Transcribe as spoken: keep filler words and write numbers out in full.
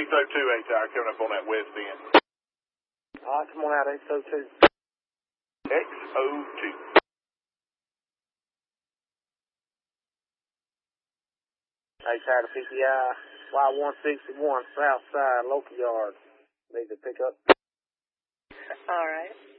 X O two, eight tower, coming up on that west end. All right, come on out, X O two. X O two. eight tower to P P I, Y one sixty-one, south side, local yard. Need to pick up. All right.